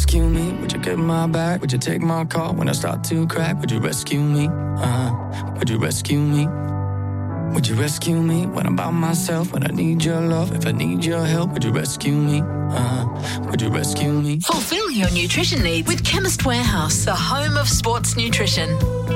rescue me? Would you get my back? Would you take my call when I start to crack? Would you rescue me? Would you rescue me? Would you rescue me when I'm by myself? When I need your love, if I need your help, would you rescue me? Would you rescue me? Fulfill your nutrition needs with Chemist Warehouse, the home of sports nutrition.